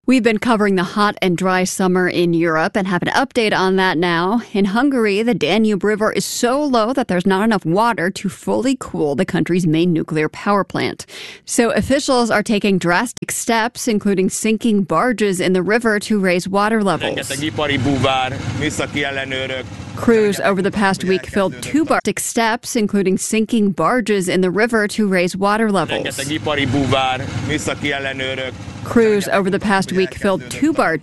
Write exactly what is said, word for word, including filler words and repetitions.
We've been covering the hot and dry summer in Europe and have an update on that now. In Hungary, the Danube River is so low that there's not enough water to fully cool the country's main nuclear power plant. So officials are taking drastic steps, including sinking barges in the river to raise water levels. Crews over the past week filled two drastic steps, including sinking barges in the river to raise water levels. Crews over the past week filled two barges